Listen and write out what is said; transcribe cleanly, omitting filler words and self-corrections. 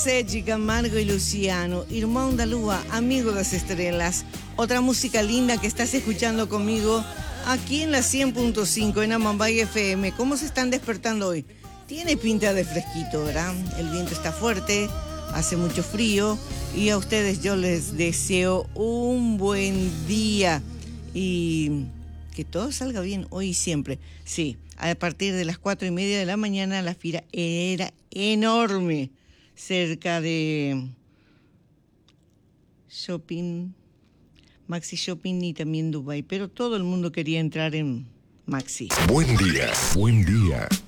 Sergi, Camargo y Luciano, Irmão da Lua, Amigo das Estrelas. Otra música linda que estás escuchando conmigo aquí en la 100.5 en Amambay FM. ¿Cómo se están despertando hoy? Tiene pinta de fresquito, ¿verdad? El viento está fuerte, hace mucho frío y a ustedes yo les deseo un buen día y que todo salga bien hoy y siempre. Sí, a partir de las 4:30 de la mañana la fila era enorme cerca de Shopping, Maxi Shopping y también Dubai, pero todo el mundo quería entrar en Maxi. Buen día, buen día.